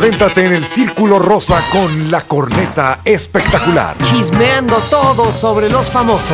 Adéntrate en el Círculo Rosa con la corneta espectacular. Chismeando todo sobre los famosos.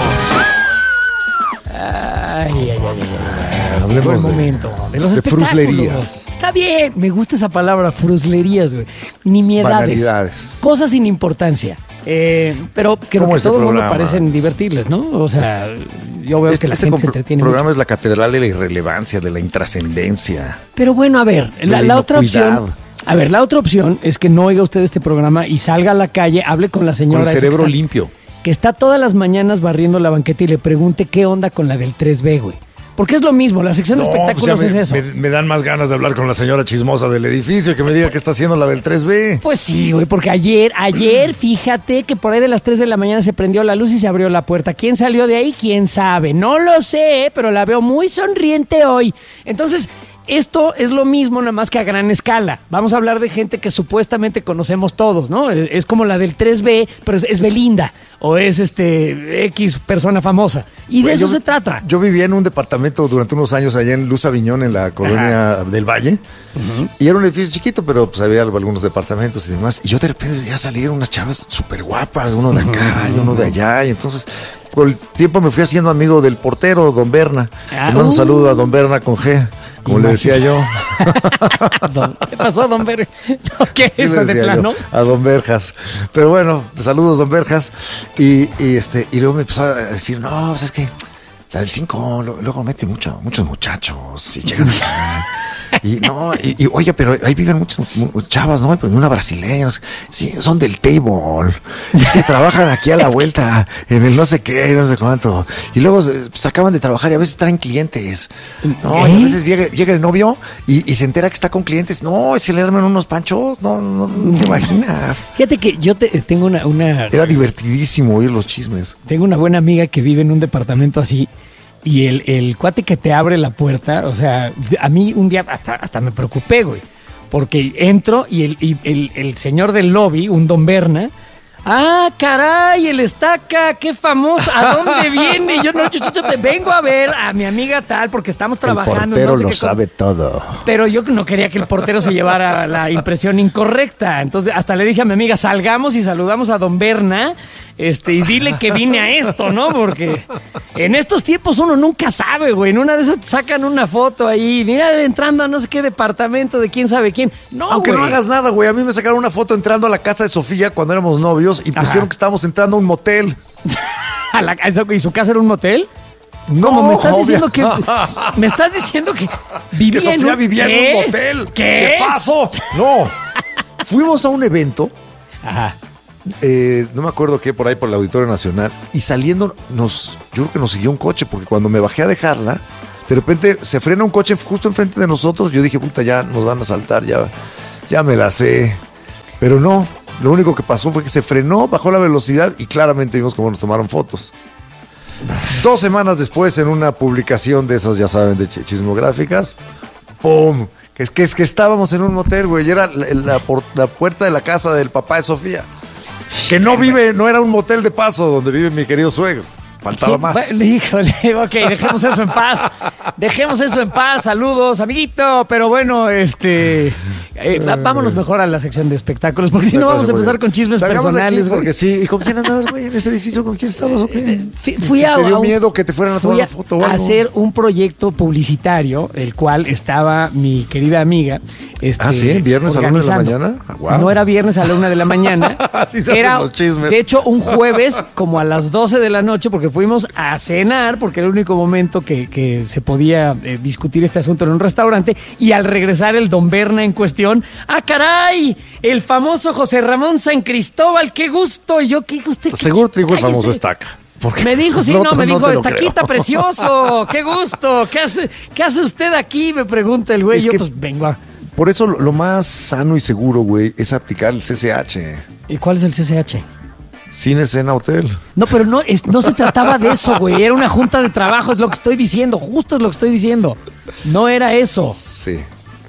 Ay. Hablemos Buen momento. De los espectáculos. fruslerías. Está bien, me gusta esa palabra, fruslerías, güey. Nimiedades. Banalidades. Cosas sin importancia. Pero creo Como que este todo el mundo programa. parecen divertirles, ¿no? O sea, yo veo que la gente se entretiene mucho. programa es la catedral de la irrelevancia, de la intrascendencia. Pero bueno, a ver, la otra opción. A ver, la otra opción es que no oiga usted este programa y salga a la calle, hable con la señora. Con el esa cerebro que está- limpio. Que está todas las mañanas barriendo la banqueta y le pregunte qué onda con la del 3B, güey. Porque es lo mismo, la sección de espectáculos pues ya es eso. me dan más ganas de hablar con la señora chismosa del edificio y que me diga qué está haciendo la del 3B. Pues sí, güey, porque ayer, fíjate que por ahí de las 3 de la mañana se prendió la luz y se abrió la puerta. ¿Quién salió de ahí? ¿Quién sabe? No lo sé, pero la veo muy sonriente hoy. Entonces, esto es lo mismo, nada más que a gran escala. Vamos a hablar de gente que supuestamente conocemos todos, ¿no? Es como la del 3B, pero es Belinda, o es X persona famosa. Y de eso se trata. Yo vivía en un departamento durante unos años allá en Luz Aviñón, en la colonia del Valle. Y era un edificio chiquito, pero pues había algunos departamentos y demás. Y yo de repente ya salieron unas chavas súper guapas, uno de acá y uno de allá. Y entonces, por el tiempo me fui haciendo amigo del portero, don Berna. Le mando un saludo a don Berna con G, como le decía yo. ¿Qué pasó, don Ver? ¿Qué Sí, es le esto de decía yo plano? a don Berjas. Pero bueno, saludos, don Berjas. Y luego me empezó a decir, no, pues es que la del 5 luego mete muchos muchachos y llegan acá. Y no, oye, pero ahí viven muchas chavas, ¿no? Pues una brasileña, sí, son del table. Es que trabajan aquí a la vuelta, en el no sé qué, no sé cuánto. Y luego pues, acaban de trabajar y a veces traen clientes. No, y a veces llega el novio y se entera que está con clientes. No, y se le arman unos panchos. No te imaginas. Fíjate que yo tengo una Era divertidísimo oír los chismes. tengo una buena amiga que vive en un departamento así. Y el cuate que te abre la puerta, o sea, a mí un día hasta me preocupé, güey. Porque entro y el señor del lobby, un don Berna, ¡ah, caray, el Estaca, qué famoso! ¿A dónde viene? Yo vengo a ver a mi amiga tal porque estamos trabajando. El portero no sé lo qué cosa. sabe todo. Pero yo no quería que el portero se llevara la impresión incorrecta. Entonces hasta le dije a mi amiga, salgamos y saludamos a don Berna, y dile que vine a esto, ¿no? Porque en estos tiempos uno nunca sabe, güey. En una de esas te sacan una foto ahí, mira, entrando a no sé qué departamento de quién sabe quién. No, Aunque güey. no hagas nada, güey. A mí me sacaron una foto entrando a la casa de Sofía cuando éramos novios y pusieron que estábamos entrando a un motel. ¿Y su casa era un motel? No, ¿Cómo? ¿Me estás obvio. diciendo que vivía Que Sofía vivía ¿Qué? en un motel. ¿Qué? ¿Qué pasó? No. Fuimos a un evento, Ajá. no me acuerdo qué, por ahí por el Auditorio Nacional, y saliendo yo creo que nos siguió un coche, porque cuando me bajé a dejarla, de repente se frena un coche justo enfrente de nosotros. Yo dije, puta, ya nos van a saltar, ya me la sé. Pero no, lo único que pasó fue que se frenó, bajó la velocidad y claramente vimos cómo nos tomaron fotos. 2 semanas después, en una publicación de esas, ya saben, de chismográficas, ¡pum! Es que estábamos en un motel, güey, y era la puerta de la casa del papá de Sofía. Que no era un motel de paso donde vive mi querido suegro. Faltaba más. Bueno, híjole, ok, dejemos eso en paz. Dejemos eso en paz. Saludos, amiguito. Pero bueno, vámonos mejor a la sección de espectáculos, porque si no vamos a empezar con chismes Salgamos de aquí, personales, güey. porque sí. ¿Y con quién andabas, güey, en ese edificio? ¿Con quién estabas o qué? Fui a ¿Te dio miedo que te fueran a tomar fui una foto o a algo? hacer un proyecto publicitario, el cual estaba mi querida amiga. ¿Sí? ¿Viernes a la 1 de la organizando. mañana? Wow. No era viernes a la 1 de la mañana. Así se hacen los chismes. De hecho, un jueves como a las 12 de la noche, porque fuimos a cenar, porque era el único momento que se podía discutir este asunto en un restaurante, y al regresar el don Berna en cuestión, ¡ah, caray! El famoso José Ramón San Cristóbal, ¡qué gusto! Y yo, ¿qué usted? Seguro te dijo el Cállese. famoso Estaca. Porque Me dijo, sí, me dijo, te lo Estaquita creo. precioso, qué gusto, ¿qué hace usted aquí? Me pregunta el güey, Es yo que- pues vengo a... Por eso lo más sano y seguro, güey, es aplicar el CCH. ¿Y cuál es el CCH? Cine, Cena, Hotel. No, pero no se trataba de eso, güey, era una junta de trabajo, es lo que estoy diciendo, justo es lo que estoy diciendo. No era eso. Sí.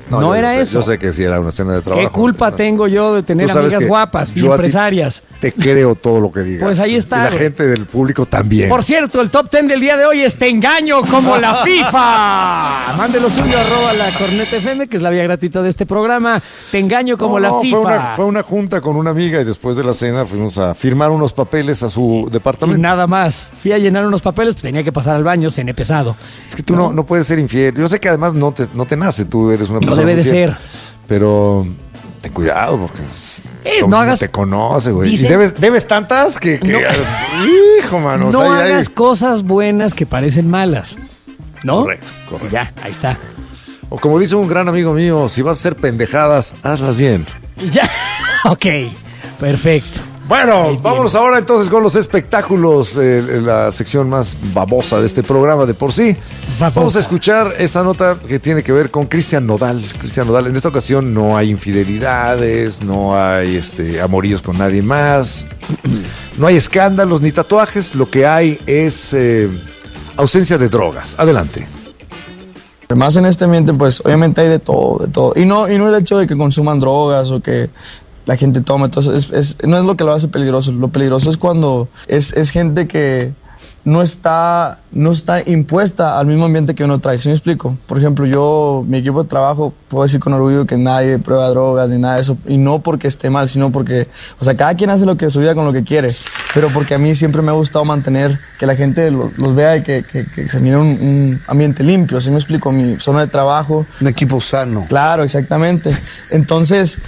No era eso. Yo sé que sí era una cena de trabajo. ¿Qué culpa tengo yo de tener amigas guapas y empresarias? Te creo todo lo que digas. Pues ahí está. Y la gente del público también. Por cierto, el top 10 del día de hoy es Te engaño como la FIFA. Mande lo suyo, @lacornetafm, que es la vía gratuita de este programa. Te engaño como la FIFA. Fue una junta con una amiga y después de la cena fuimos a firmar unos papeles a su departamento. Y nada más. Fui a llenar unos papeles, pues tenía que pasar al baño, cené pesado. Es que tú no puedes ser infiel. Yo sé que además no te nace, tú eres una persona. No debe de ser. Pero ten cuidado porque no hagas, te conoce, güey. Dice, y debes tantas que hijo, mano. No hagas cosas buenas que parecen malas. ¿No? Correcto. Ya, ahí está. O como dice un gran amigo mío, si vas a hacer pendejadas, hazlas bien. Ya, ok, perfecto. Bueno, vámonos ahora entonces con los espectáculos, la sección más babosa de este programa de por sí. Vamos a escuchar esta nota que tiene que ver con Cristian Nodal. Cristian Nodal, en esta ocasión no hay infidelidades, no hay amoríos con nadie más, no hay escándalos ni tatuajes, lo que hay es ausencia de drogas. Adelante. Más en este ambiente, pues obviamente hay de todo. Y no el hecho de que consuman drogas o que la gente toma, entonces no es lo que lo hace peligroso. Lo peligroso es cuando es gente que no está impuesta al mismo ambiente que uno trae. ¿Sí me explico? Por ejemplo, mi equipo de trabajo, puedo decir con orgullo que nadie prueba drogas ni nada de eso, y no porque esté mal, sino porque, o sea, cada quien hace lo que su vida con lo que quiere, pero porque a mí siempre me ha gustado mantener que la gente los vea y que se mire un ambiente limpio. ¿Sí me explico? Mi zona de trabajo. Un equipo sano. Claro, exactamente. Entonces,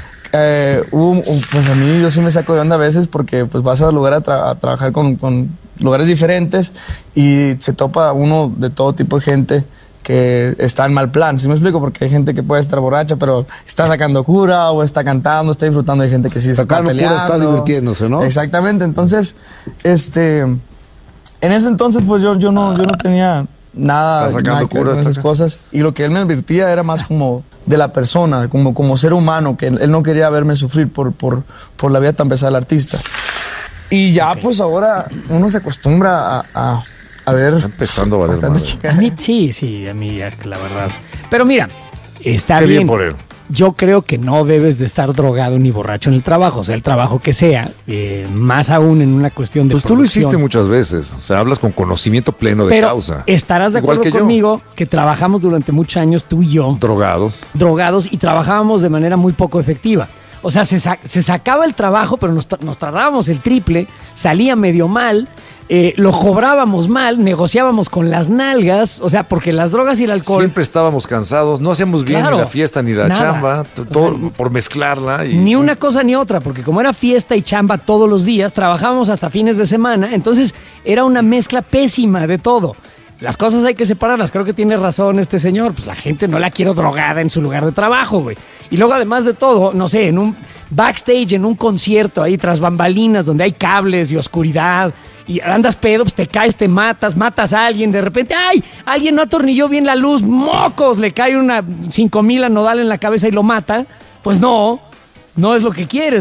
pues a mí yo sí me saco de onda a veces porque pues vas al lugar a trabajar con lugares diferentes y se topa uno de todo tipo de gente que está en mal plan. ¿Sí me explico? Porque hay gente que puede estar borracha pero está sacando cura o está cantando, está disfrutando. Hay gente que sí está peleando. Cura, está divirtiéndose, ¿no? Exactamente. Entonces, en ese entonces pues yo no tenía nada que ver con esas cosas, y lo que él me advertía era más como de la persona, como ser humano, que él no quería verme sufrir por la vida tan pesada del artista. Y ya pues ahora uno se acostumbra a ver. Está empezando a valer madre. A mí sí, a mí la verdad. Pero mira, está Qué bien. por él. Yo creo que no debes de estar drogado ni borracho en el trabajo, o sea, el trabajo que sea, más aún en una cuestión de Pues tú lo hiciste muchas veces, o sea, hablas con conocimiento pleno de causa. Estarás de acuerdo conmigo que trabajamos durante muchos años, tú y yo. Drogados y trabajábamos de manera muy poco efectiva. O sea, se sacaba el trabajo, pero nos tardábamos el triple, salía medio mal. Lo cobrábamos mal, negociábamos con las nalgas, o sea, porque las drogas y el alcohol... Siempre estábamos cansados, no hacíamos bien ni la fiesta ni la chamba, todo por mezclarla. Ni una cosa ni otra, porque como era fiesta y chamba todos los días, trabajábamos hasta fines de semana, entonces era una mezcla pésima de todo. Las cosas hay que separarlas, creo que tiene razón este señor, pues la gente no la quiere drogada en su lugar de trabajo, güey. Y luego además de todo, no sé, en un backstage, en un concierto ahí tras bambalinas donde hay cables y oscuridad y andas pedo, pues te caes, te matas a alguien, de repente, ¡ay! Alguien no atornilló bien la luz, ¡mocos! Le cae una 5000 a Nodal en la cabeza y lo mata. Pues no es lo que quieres.